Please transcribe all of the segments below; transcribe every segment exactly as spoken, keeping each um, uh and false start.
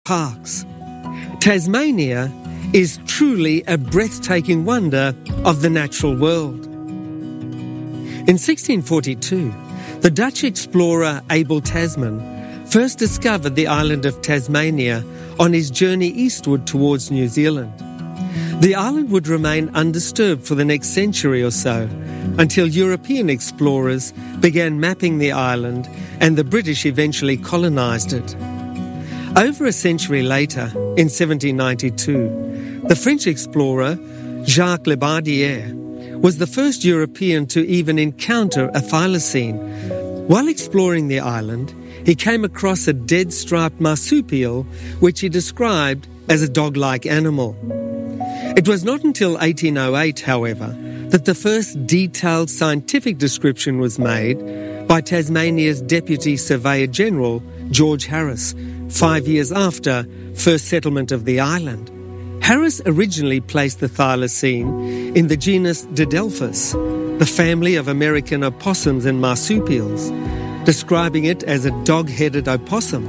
parks. Tasmania is truly a breathtaking wonder of the natural world. In sixteen forty-two, the Dutch explorer Abel Tasman first discovered the island of Tasmania on his journey eastward towards New Zealand. The island would remain undisturbed for the next century or so, until European explorers began mapping the island and the British eventually colonised it. Over a century later, in seventeen ninety-two, the French explorer Jacques Lebardière was the first European to even encounter a thylacine. While exploring the island, he came across a dead striped marsupial, which he described as a dog-like animal. It was not until eighteen oh eight, however, that the first detailed scientific description was made by Tasmania's Deputy Surveyor-General, George Harris, five years after first settlement of the island. Harris originally placed the thylacine in the genus Didelphis, the family of American opossums and marsupials, describing it as a dog-headed opossum.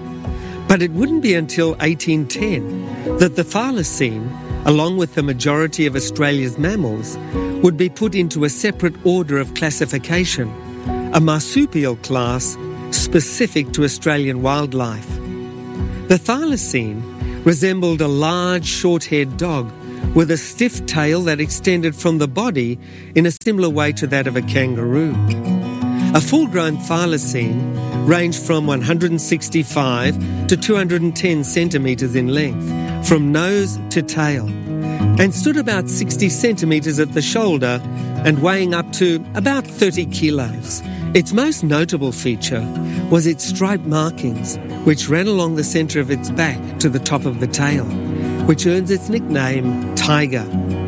But it wouldn't be until eighteen ten that the thylacine, along with the majority of Australia's mammals, would be put into a separate order of classification, a marsupial class specific to Australian wildlife. The thylacine resembled a large, short-haired dog with a stiff tail that extended from the body in a similar way to that of a kangaroo. A full-grown thylacine ranged from one hundred sixty-five to two hundred ten centimetres in length, from nose to tail, and stood about sixty centimetres at the shoulder and weighing up to about thirty kilos. Its most notable feature was its striped markings, which ran along the centre of its back to the top of the tail, which earns its nickname Tiger.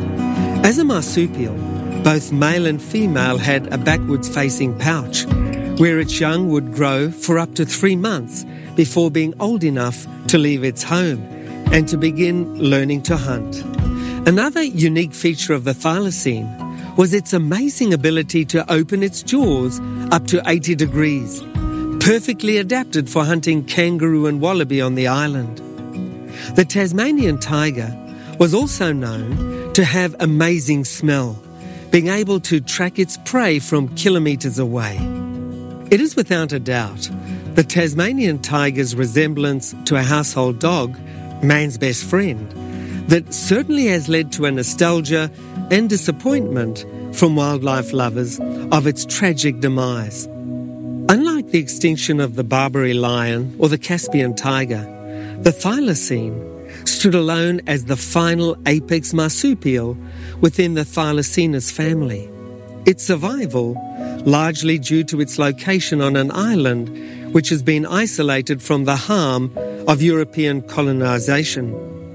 As a marsupial, both male and female had a backwards-facing pouch, where its young would grow for up to three months before being old enough to leave its home and to begin learning to hunt. Another unique feature of the thylacine was its amazing ability to open its jaws up to eighty degrees, perfectly adapted for hunting kangaroo and wallaby on the island. The Tasmanian tiger was also known to have amazing smell, being able to track its prey from kilometres away. It is without a doubt the Tasmanian tiger's resemblance to a household dog, man's best friend, that certainly has led to a nostalgia and disappointment from wildlife lovers of its tragic demise. Unlike the extinction of the Barbary lion or the Caspian tiger, the thylacine stood alone as the final apex marsupial within the Thylacinus family. Its survival, largely due to its location on an island which has been isolated from the harm of European colonisation.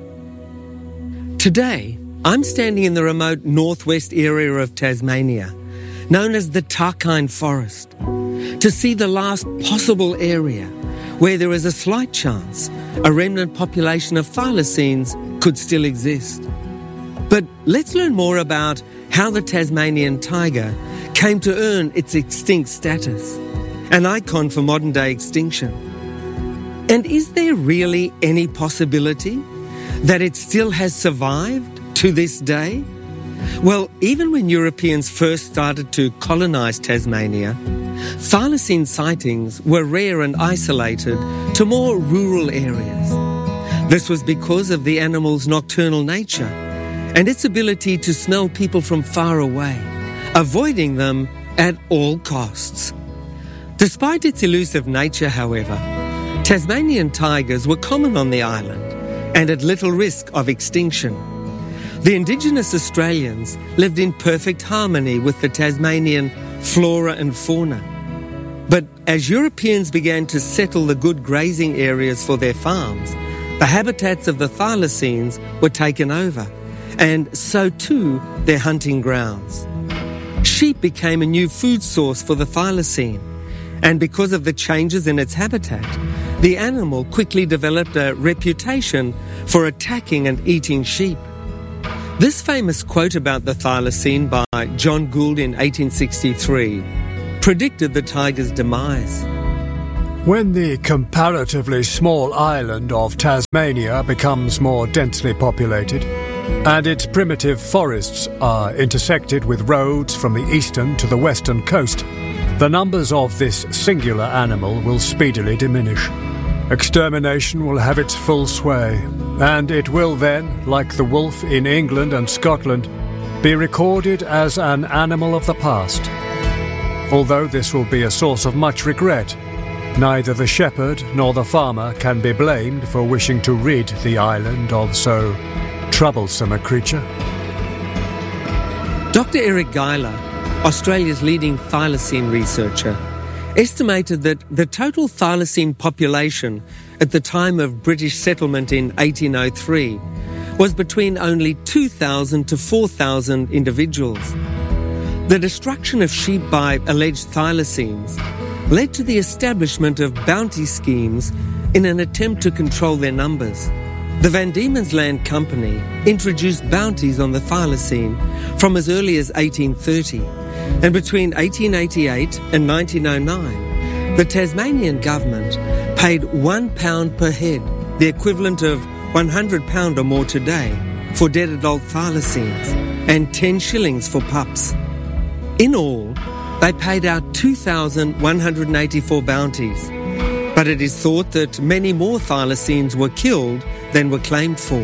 Today, I'm standing in the remote northwest area of Tasmania, known as the Tarkine Forest, to see the last possible area where there is a slight chance a remnant population of thylacines could still exist. But let's learn more about how the Tasmanian tiger came to earn its extinct status, an icon for modern-day extinction. And is there really any possibility that it still has survived to this day? Well, even when Europeans first started to colonise Tasmania, thylacine sightings were rare and isolated to more rural areas. This was because of the animal's nocturnal nature and its ability to smell people from far away, avoiding them at all costs. Despite its elusive nature, however, Tasmanian tigers were common on the island and at little risk of extinction. The indigenous Australians lived in perfect harmony with the Tasmanian flora and fauna. But as Europeans began to settle the good grazing areas for their farms, the habitats of the thylacines were taken over, and so too their hunting grounds. Sheep became a new food source for the thylacine, and because of the changes in its habitat, the animal quickly developed a reputation for attacking and eating sheep. This famous quote about the thylacine by John Gould in eighteen sixty-three predicted the tiger's demise. When the comparatively small island of Tasmania becomes more densely populated, and its primitive forests are intersected with roads from the eastern to the western coast, the numbers of this singular animal will speedily diminish. Extermination will have its full sway, and it will then, like the wolf in England and Scotland, be recorded as an animal of the past. Although this will be a source of much regret, neither the shepherd nor the farmer can be blamed for wishing to rid the island of so troublesome a creature. Doctor Eric Geiler, Australia's leading thylacine researcher, estimated that the total thylacine population at the time of British settlement in eighteen oh three was between only two thousand to four thousand individuals. The destruction of sheep by alleged thylacines led to the establishment of bounty schemes in an attempt to control their numbers. The Van Diemen's Land Company introduced bounties on the thylacine from as early as eighteen thirty, and between eighteen eighty-eight and nineteen oh nine, the Tasmanian government paid one pound per head, the equivalent of one hundred pounds or more today, for dead adult thylacines, and ten shillings for pups. In all, they paid out two thousand one hundred eighty-four bounties, but it is thought that many more thylacines were killed than were claimed for.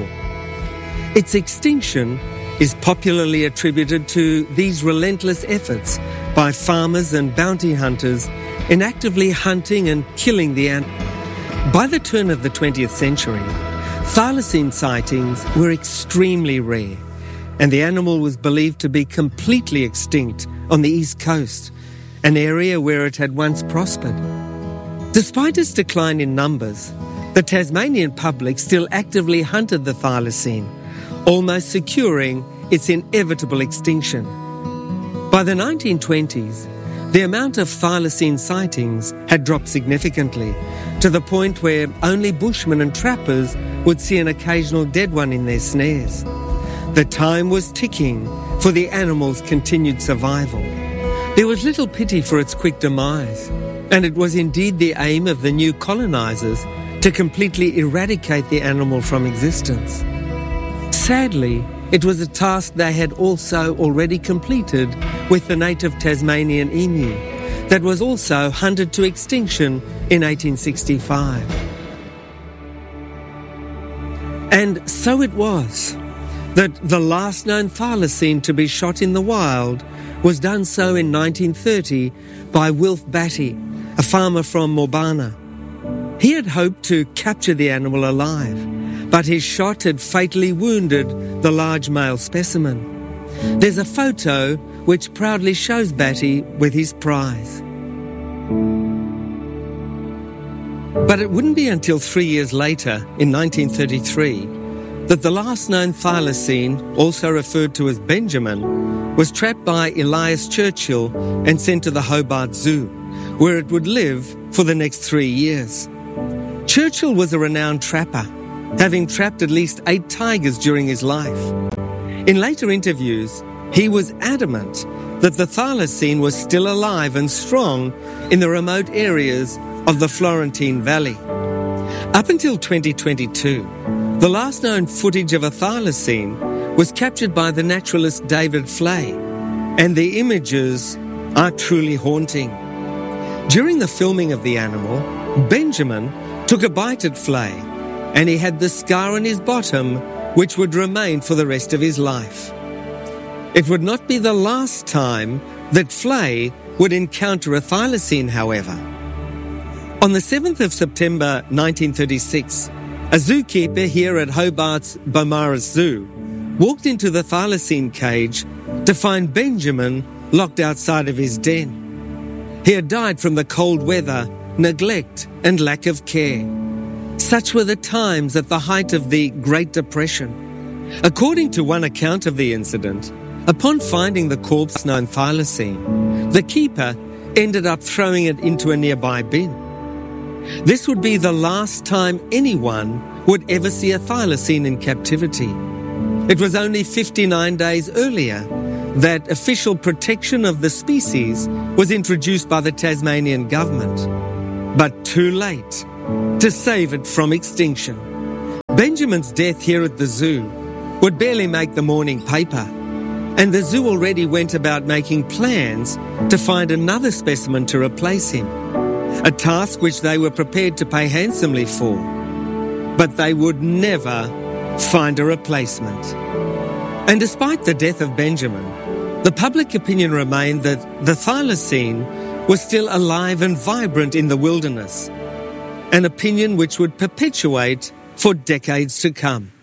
Its extinction is popularly attributed to these relentless efforts by farmers and bounty hunters in actively hunting and killing the animal. By the turn of the twentieth century, thylacine sightings were extremely rare, and the animal was believed to be completely extinct on the east coast, an area where it had once prospered. Despite its decline in numbers, the Tasmanian public still actively hunted the thylacine, almost securing its inevitable extinction. By the nineteen twenties, the amount of thylacine sightings had dropped significantly, to the point where only bushmen and trappers would see an occasional dead one in their snares. The time was ticking for the animal's continued survival. There was little pity for its quick demise, and it was indeed the aim of the new colonisers to completely eradicate the animal from existence. Sadly, it was a task they had also already completed with the native Tasmanian emu that was also hunted to extinction in eighteen sixty-five. And so it was that the last known thylacine to be shot in the wild was done so in nineteen thirty by Wilf Batty, a farmer from Morbana. He had hoped to capture the animal alive, but his shot had fatally wounded the large male specimen. There's a photo which proudly shows Batty with his prize. But it wouldn't be until three years later, in nineteen thirty-three, that the last known thylacine, also referred to as Benjamin, was trapped by Elias Churchill and sent to the Hobart Zoo, where it would live for the next three years. Churchill was a renowned trapper, having trapped at least eight tigers during his life. In later interviews, he was adamant that the thylacine was still alive and strong in the remote areas of the Florentine Valley. Up until twenty twenty-two, the last known footage of a thylacine was captured by the naturalist David Flay, and the images are truly haunting. During the filming of the animal, Benjamin took a bite at Flay, and he had the scar on his bottom which would remain for the rest of his life. It would not be the last time that Flay would encounter a thylacine, however. On the seventh of September nineteen thirty-six, a zookeeper here at Hobart's Beaumaris Zoo walked into the thylacine cage to find Benjamin locked outside of his den. He had died from the cold weather, neglect and lack of care. Such were the times at the height of the Great Depression. According to one account of the incident, upon finding the corpse-known thylacine, the keeper ended up throwing it into a nearby bin. This would be the last time anyone would ever see a thylacine in captivity. It was only fifty-nine days earlier that official protection of the species was introduced by the Tasmanian government. but too late to save it from extinction. Benjamin's death here at the zoo would barely make the morning paper, and the zoo already went about making plans to find another specimen to replace him, a task which they were prepared to pay handsomely for. But they would never find a replacement. And despite the death of Benjamin, the public opinion remained that the thylacine was still alive and vibrant in the wilderness, an opinion which would perpetuate for decades to come.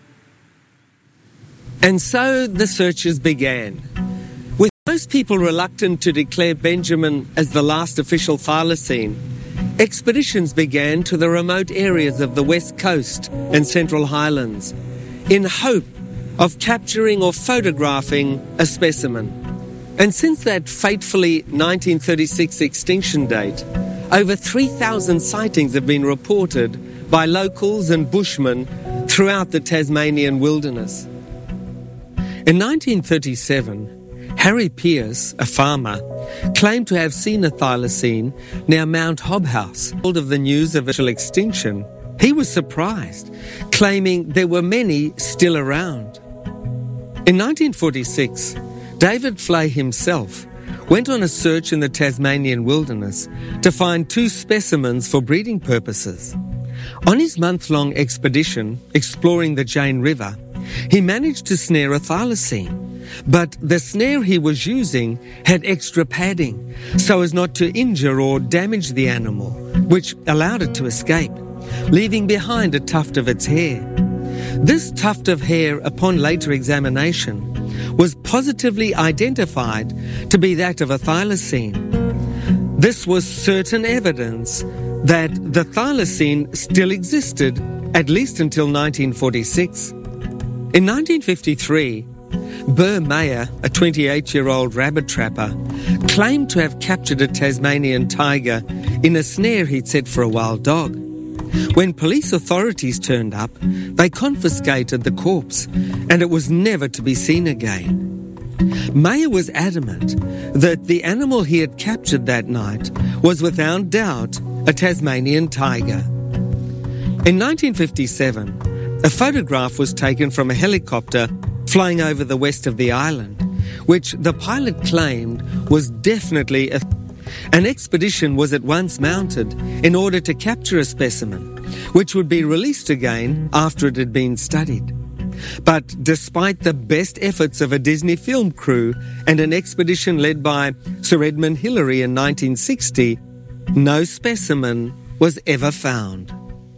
And so the searches began. With most people reluctant to declare Benjamin as the last official thylacine, expeditions began to the remote areas of the West Coast and Central Highlands in hope of capturing or photographing a specimen. And since that fatefully nineteen thirty-six extinction date, over three thousand sightings have been reported by locals and bushmen throughout the Tasmanian wilderness. In nineteen thirty-seven, Harry Pearce, a farmer, claimed to have seen a thylacine near Mount Hobhouse. Told of the news of official extinction, he was surprised, claiming there were many still around. In nineteen forty-six, David Flay himself went on a search in the Tasmanian wilderness to find two specimens for breeding purposes. On his month-long expedition exploring the Jane River, he managed to snare a thylacine, but the snare he was using had extra padding so as not to injure or damage the animal, which allowed it to escape, leaving behind a tuft of its hair. This tuft of hair, upon later examination, was positively identified to be that of a thylacine. This was certain evidence that the thylacine still existed, at least until nineteen forty-six. In nineteen fifty-three, Burr Mayer, a twenty-eight-year-old rabbit trapper, claimed to have captured a Tasmanian tiger in a snare he'd set for a wild dog. When police authorities turned up, they confiscated the corpse, and it was never to be seen again. Mayer was adamant that the animal he had captured that night was without doubt a Tasmanian tiger. In nineteen fifty-seven, a photograph was taken from a helicopter flying over the west of the island, which the pilot claimed was definitely a An expedition was at once mounted in order to capture a specimen, which would be released again after it had been studied. But despite the best efforts of a Disney film crew and an expedition led by Sir Edmund Hillary in nineteen sixty, no specimen was ever found.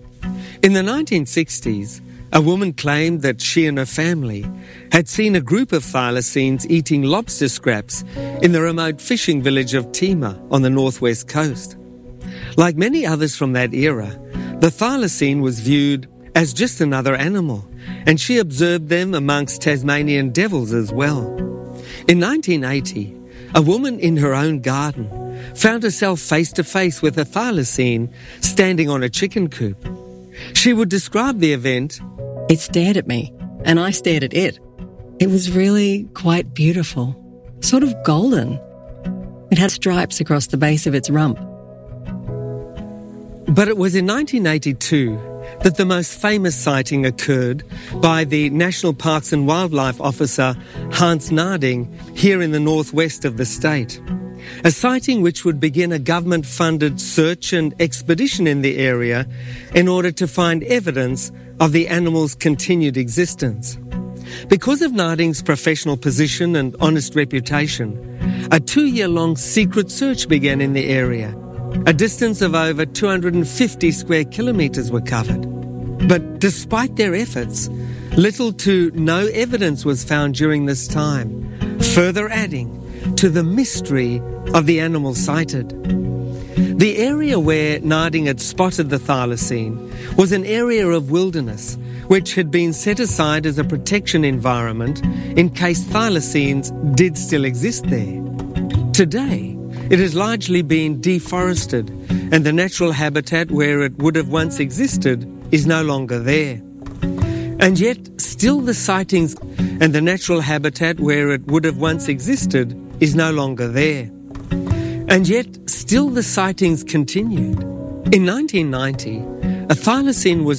In the nineteen sixties, a woman claimed that she and her family had seen a group of thylacines eating lobster scraps in the remote fishing village of Tema on the northwest coast. Like many others from that era, the thylacine was viewed as just another animal, and she observed them amongst Tasmanian devils as well. In nineteen eighty, a woman in her own garden found herself face to face with a thylacine standing on a chicken coop. She would describe the event: "It stared at me, and I stared at it. It was really quite beautiful, sort of golden. It had stripes across the base of its rump." But it was in nineteen eighty-two that the most famous sighting occurred by the National Parks and Wildlife Officer Hans Narding here in the northwest of the state. A sighting which would begin a government-funded search and expedition in the area in order to find evidence of the animal's continued existence. Because of Narding's professional position and honest reputation, a two-year-long secret search began in the area. A distance of over two hundred fifty square kilometres were covered. But despite their efforts, little to no evidence was found during this time, further adding to the mystery of the animal sighted. The area where Narding had spotted the thylacine was an area of wilderness which had been set aside as a protection environment in case thylacines did still exist there. Today, it has largely been deforested, and the natural habitat where it would have once existed is no longer there. And yet, still the sightings and the natural habitat where it would have once existed is no longer there. And yet, still the sightings continued. In nineteen ninety, a thylacine was